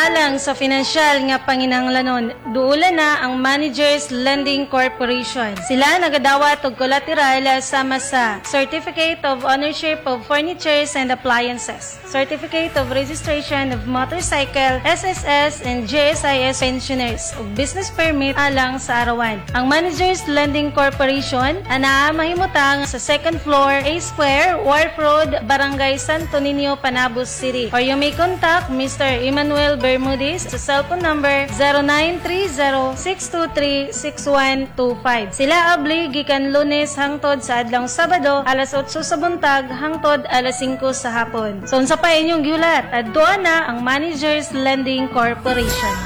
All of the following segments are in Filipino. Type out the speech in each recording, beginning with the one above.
alang sa financial nga panginahanglanon, duula na ang Managers Lending Corporation. Sila nagadawat og collateral sama sa Certificate of Ownership of Furnitures and Appliances, Certificate of Registration of Motorcycle, SSS and JSIS pensioners ug business permit alang sa arawan. Ang Managers Lending Corporation ana mahimutang sa second floor, A Square, Wharf Road, Barangay Santo Niño, Panabos City. Or you may contact Mr. Emmanuel Bermudez sa cellphone number 0930-623-6125. Sila abli gikan Lunes hangtod sa adlong Sabado alas 8 sa buntag hangtod alas 5 sa hapon. So unsa pa inyong giulat? Adto na ang Managers Lending Corporation.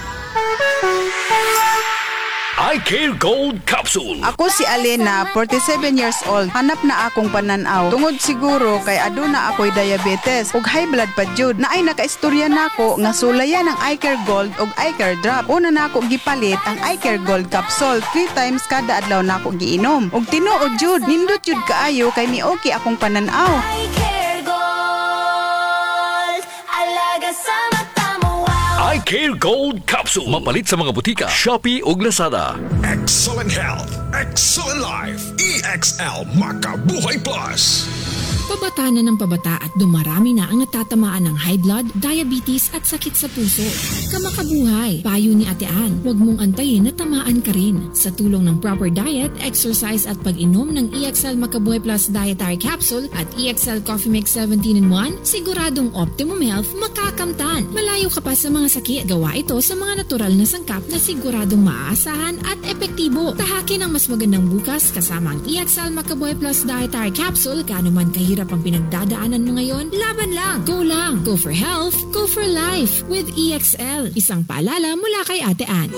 iCare Gold Capsule. Ako si Alena, 47 years old. Hanap na akong pananaw. Tungod siguro kay aduna ako'y diabetes ug high blood pa jud. Naay nakaistorya nako nga sulayan ang iCare Gold ug iCare Drop. Una nako gipalit ang iCare Gold Capsule 3 times kada adlaw nako giinom. Ug tinuod jud, nindot jud kaayo kay ni okay akong pananaw. iCare Gold, alaga sa mata mo, wow. iCare Gold Capsule. Mapalit sa mga butika, Shopee ug Lazada. Excellent health, excellent life. EXL Makabuhay Plus. Pabata na ng pabata at dumarami na ang natatamaan ng high blood, diabetes at sakit sa puso. Kamakabuhay, payo ni Ate Ann, huwag mong antayin na tamaan ka rin. Sa tulong ng proper diet, exercise at pag-inom ng EXL Makabuhay Plus Dietary Capsule at EXL Coffee Mix 17-in-1, siguradong optimum health makakamtan. Malayo ka pa sa mga sakit. Gawa ito sa mga natural na sangkap na siguradong maaasahan at epektibo. Tahakin ang mas magandang bukas kasama ang EXL Makabuhay Plus Dietary Capsule. Kano man kahirap ang pinagdadaanan mo ngayon, laban lang. Go lang. Go for health. Go for life. With EXL. Isang paalala mula kay Ate Ann.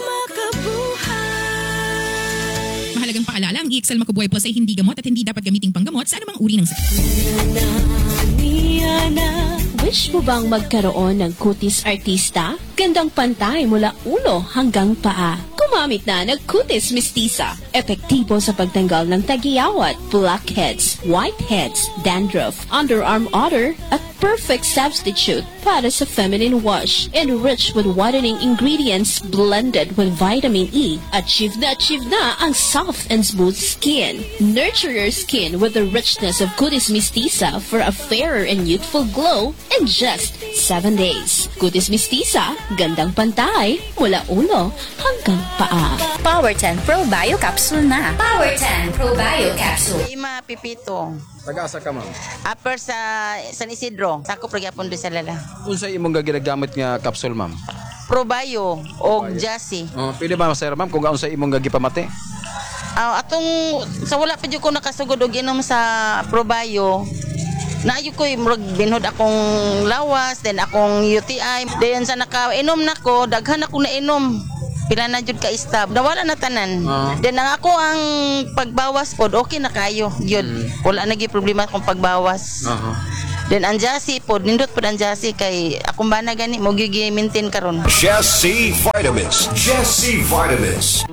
Mahalagang paalala, ang EXL Makabuhay Plus ay hindi gamot at hindi dapat gamiting panggamot sa anumang uri ng sakit. Wish mo bang magkaroon ng kutis artista? Gandang pantay mula ulo hanggang paa. Gumamit na ng kutis mistisa. Epektibo sa pagtanggal ng tagiyawat, blackheads, whiteheads, dandruff, underarm odor, at perfect substitute para sa feminine wash. Enriched with whitening ingredients blended with vitamin E. Achieve na ang soft and smooth skin. Nurture your skin with the richness of kutis mistisa for a fairer and youthful glow in just 7 days. Kutis mistisa, gandang pantay mula ulo hanggang paa. Power 10 Pro Bio Capsule na. Power 10 Pro Bio Capsule. Ima Pipito. Taga-asa ka, ma'am? Upper sa San Isidro. Sakop ragyapon do sa lala. Unsa imong ginagamit nga capsule, ma'am? Pro Bio o Jassy. Pwede ba sir, ma'am, kung unsa imong gipamati? Atong sa wala pa jud ko nakasugod og inom sa Pro Bio. Naayo ko murag binhod akong lawas, then akong UTI. Then sa nakainom nako, daghan ako nainom. Pila na jud ka istab. Nawala na tanan. Then ang ako ang pagbawas pod, okay na kayo. Yun. Wala na gyud problema akong pagbawas. Then ang Jassy pod, nindot pod ang Jassy kay akong bana gani mo gyud maintain karon. Jassy Vitamins. Jassy Vitamins.